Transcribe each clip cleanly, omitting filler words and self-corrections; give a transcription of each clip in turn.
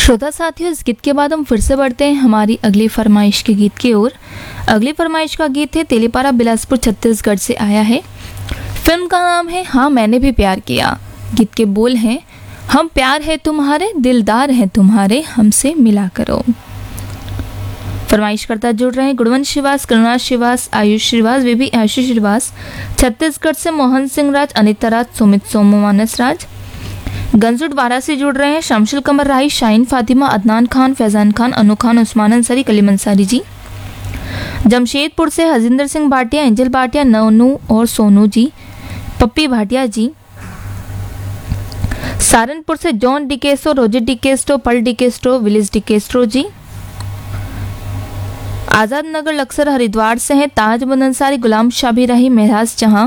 श्रोता साथियों, इस गीत के बाद हम फिर से बढ़ते हैं हमारी अगली फरमाइश के गीत की ओर। अगली फरमाइश का गीत है तेलीपारा बिलासपुर छत्तीसगढ़ से आया है। फिल्म का नाम है हाँ मैंने भी प्यार किया। गीत के बोल हैं, हम प्यार है तुम्हारे, दिलदार है तुम्हारे, हमसे मिला करो। फरमाइश करता जुड़ रहे हैं गुणवंत श्रीवास, करुणा श्रीवास, आयुष श्रीवास, बेबी आयुषी श्रीवास, छत्तीसगढ़ से मोहन सिंह राज, अनिता राज, सुमित सोमू, मानस राज, गंजुट वारा से जुड़ रहे हैं शमशुल कमर राही, शाहीन फातिमा, अदनान खान, फैजान खान, अनु खान, उस्मान अंसारी, कलीम अंसारी जी। जमशेदपुर से हजिंदर सिंह भाटिया, एंजल भाटिया, नवनू और सोनू जी, पप्पी भाटिया जी। सहारनपुर से जॉन डिकेस्टो, रोजित डिकेस्टो, पल डिकेस्टो, विलिस डिकेस्टो जी। आजाद नगर लक्सर हरिद्वार से हैं ताजमन अंसारी, गुलाम शाबी राही, महराज जहां।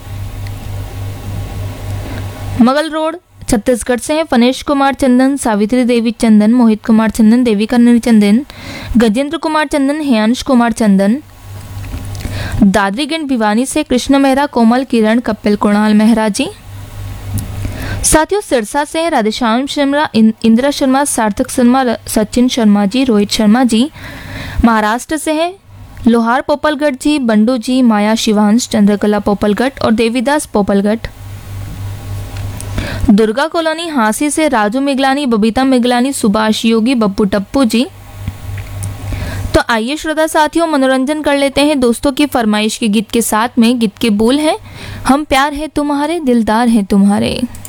मगल रोड छत्तीसगढ़ से हैं फनेश कुमार चंदन, सावित्री देवी चंदन, मोहित कुमार चंदन, देविका नील चंदन, गजेंद्र कुमार चंदन, हेयांश कुमार चंदन। दादरीगंज भिवानी से कृष्ण मेहरा, कोमल किरण, कपिल कुणाल मेहरा जी। साथियों, सिरसा से हैं राधेश्याम शर्मा, इंदिरा शर्मा, सार्थक शर्मा, सचिन शर्मा जी, रोहित शर्मा जी। महाराष्ट्र से हैं लोहार पोपलगढ़ जी, बंडू जी, माया शिवांश, चंद्रकला पोपलगढ़ और देवीदास पोपलगढ़। दुर्गा कॉलोनी हांसी से राजू मिगलानी, बबीता मिगलानी, सुभाष योगी, बब्बू टप्पू जी। तो आइए श्रोता साथियों, मनोरंजन कर लेते हैं दोस्तों की फरमाइश के गीत के साथ में। गीत के बोल हैं, हम प्यार है तुम्हारे, दिलदार है तुम्हारे।